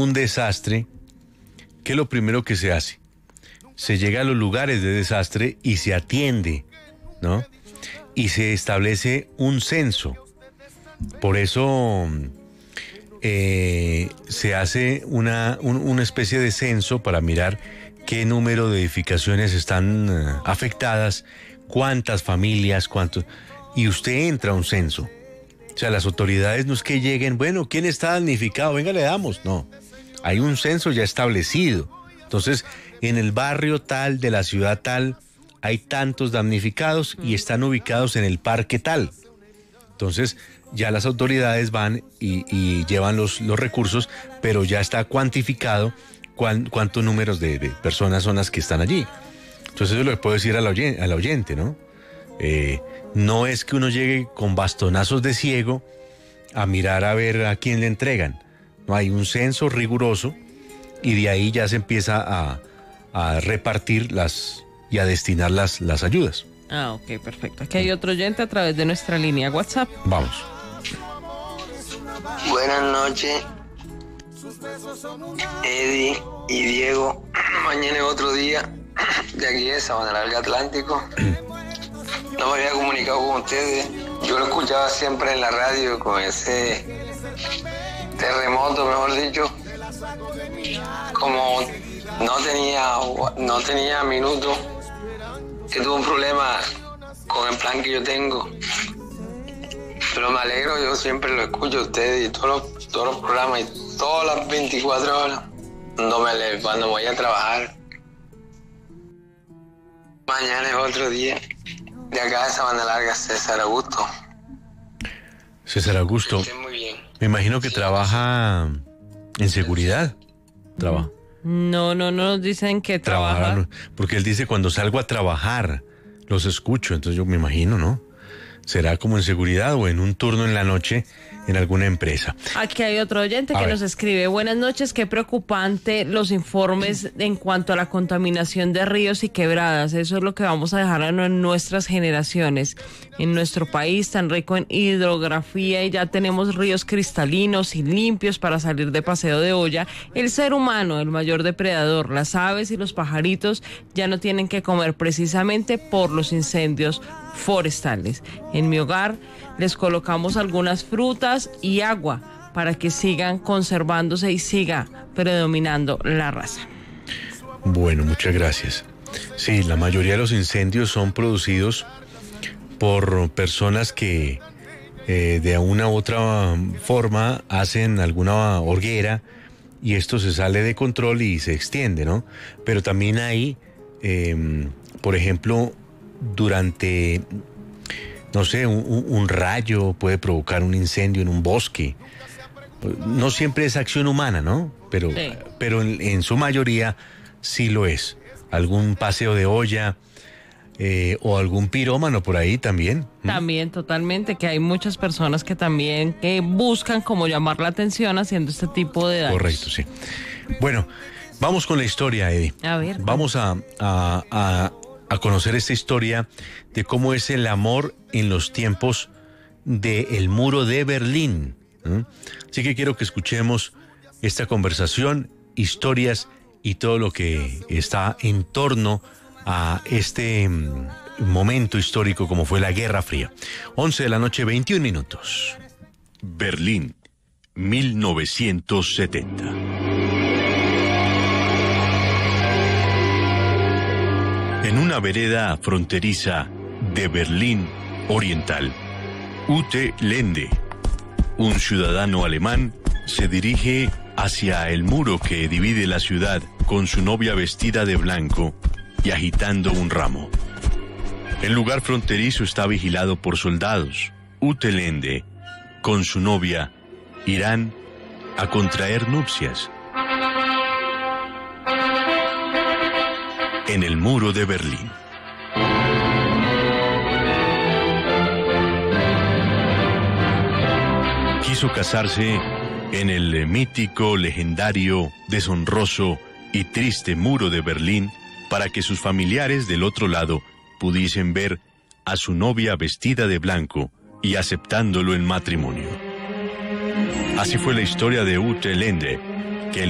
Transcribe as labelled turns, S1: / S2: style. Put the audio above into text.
S1: un desastre, ¿qué es lo primero que se hace? Se llega a los lugares de desastre y se atiende, ¿no? Y se establece un censo. Por eso se hace una especie de censo para mirar qué número de edificaciones están afectadas, cuántas familias, cuántos... Y usted entra a un censo. O sea, las autoridades no es que lleguen, bueno, ¿quién está damnificado? Venga, le damos. No, hay un censo ya establecido. Entonces, en el barrio tal, de la ciudad tal, hay tantos damnificados y están ubicados en el parque tal. Entonces, ya las autoridades van y llevan los recursos, pero ya está cuantificado cuántos números de personas son las que están allí. Entonces, eso lo puedo decir al oyente, ¿no? No es que uno llegue con bastonazos de ciego a mirar a ver a quién le entregan. No, hay un censo riguroso y de ahí ya se empieza a repartir y a destinar las ayudas.
S2: Ah, ok, perfecto. Aquí hay otro oyente a través de nuestra línea WhatsApp.
S1: Vamos.
S3: Buenas noches, Eddie y Diego. Mañana es otro día de aquí de Sabana Larga Atlántico. No me había comunicado con ustedes. Yo lo escuchaba siempre en la radio con ese terremoto, mejor dicho. Como no tenía minutos, que tuve un problema con el plan que yo tengo. Pero me alegro, yo siempre lo escucho a ustedes y todos los programas y todas las 24 horas cuando voy a trabajar. Mañana es otro día. De acá de Sabana Larga, César Augusto.
S1: César Augusto.
S3: Estoy muy bien.
S1: Me imagino que trabaja en seguridad. Trabaja.
S2: No nos dicen que trabaja.
S1: Porque él dice cuando salgo a trabajar, los escucho. Entonces yo me imagino, ¿no? Será como en seguridad o en un turno en la noche en alguna empresa.
S2: Aquí hay otro oyente que nos escribe: buenas noches, qué preocupante los informes en cuanto a la contaminación de ríos y quebradas. Eso es lo que vamos a dejar en nuestras generaciones. En nuestro país tan rico en hidrografía y ya tenemos ríos cristalinos y limpios para salir de paseo de olla, el ser humano, el mayor depredador, las aves y los pajaritos ya no tienen que comer precisamente por los incendios forestales. En mi hogar les colocamos algunas frutas y agua para que sigan conservándose y siga predominando la raza.
S1: Bueno, muchas gracias. Sí, la mayoría de los incendios son producidos por personas que de una u otra forma hacen alguna hoguera y esto se sale de control y se extiende, ¿no? Pero también hay, por ejemplo, durante, no sé, un rayo puede provocar un incendio en un bosque. No siempre es acción humana, ¿no? Pero en su mayoría sí lo es. Algún paseo de olla o algún pirómano por ahí también.
S2: También, totalmente, que hay muchas personas que también buscan como llamar la atención haciendo este tipo de daños.
S1: Correcto, sí. Bueno, vamos con la historia, Eddie.
S2: A ver.
S1: Vamos a conocer esta historia de cómo es el amor en los tiempos del muro de Berlín. Así que quiero que escuchemos esta conversación, historias y todo lo que está en torno a este momento histórico como fue la Guerra Fría. 11 de la noche, 21 minutos.
S4: Berlín, 1970. En una vereda fronteriza de Berlín Oriental, Ute Lende, un ciudadano alemán, se dirige hacia el muro que divide la ciudad con su novia vestida de blanco y agitando un ramo. El lugar fronterizo está vigilado por soldados. Ute Lende, con su novia, irán a contraer nupcias en el muro de Berlín. Quiso casarse en el mítico, legendario, deshonroso y triste muro de Berlín para que sus familiares del otro lado pudiesen ver a su novia vestida de blanco y aceptándolo en matrimonio. Así fue la historia de Ute Lende,